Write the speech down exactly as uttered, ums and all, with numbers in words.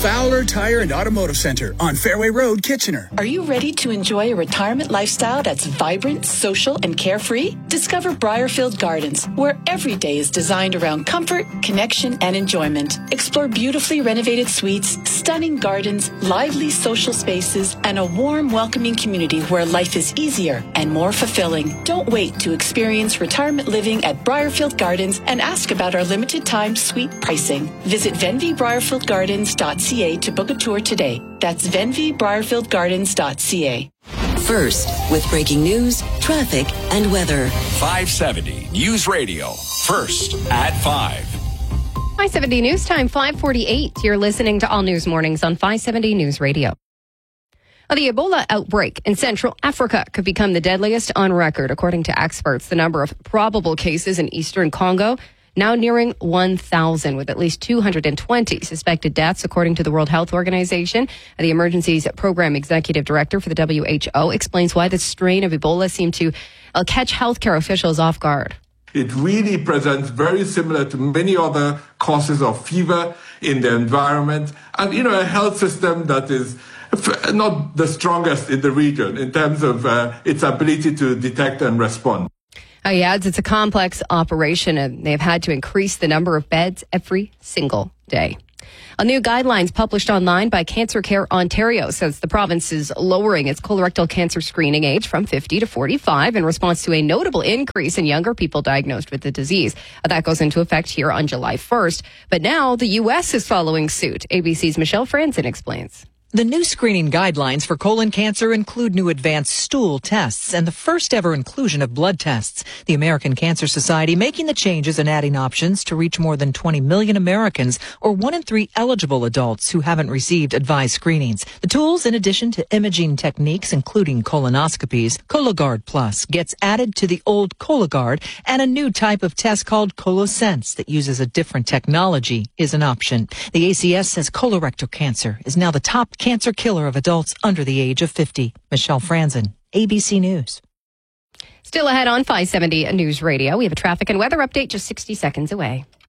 Fowler Tire and Automotive Center on Fairway Road, Kitchener. Are you ready to enjoy a retirement lifestyle that's vibrant, social, and carefree? Discover Briarfield Gardens, where every day is designed around comfort, connection, and enjoyment. Explore beautifully renovated suites, stunning gardens, lively social spaces, and a warm, welcoming community where life is easier and more fulfilling. Don't wait to experience retirement living at Briarfield Gardens and ask about our limited time suite pricing. Visit venvy briarfield gardens dot c a to book a tour today. That's venvy briarfield gardens dot c a. First, with breaking news, traffic, and weather. five seventy News Radio. First at five. five seventy News Time, five forty-eight. You're listening to All News Mornings on five seventy News Radio. The Ebola outbreak in Central Africa could become the deadliest on record, according to experts. The number of probable cases in eastern Congo now nearing one thousand, with at least two hundred twenty suspected deaths, according to the World Health Organization. The Emergencies Program Executive Director for the W H O explains why this strain of Ebola seemed to uh, catch healthcare officials off guard. It really presents very similar to many other causes of fever in the environment, and, you know, a health system that is not the strongest in the region in terms of uh, its ability to detect and respond. Uh, he adds it's a complex operation and they've had to increase the number of beds every single day. A new guidelines published online by Cancer Care Ontario says the province is lowering its colorectal cancer screening age from fifty to forty-five in response to a notable increase in younger people diagnosed with the disease. That goes into effect here on July first. But now the U S is following suit. A B C's Michelle Franzen explains. The new screening guidelines for colon cancer include new advanced stool tests and the first ever inclusion of blood tests. The American Cancer Society making the changes and adding options to reach more than twenty million Americans, or one in three eligible adults who haven't received advised screenings. The tools, in addition to imaging techniques, including colonoscopies, Cologuard Plus gets added to the old Cologuard, and a new type of test called ColoSense that uses a different technology is an option. The A C S says colorectal cancer is now the top cancer killer of adults under the age of fifty. Michelle Franzen, A B C News. Still ahead on five seventy News Radio, we have a traffic and weather update just sixty seconds away.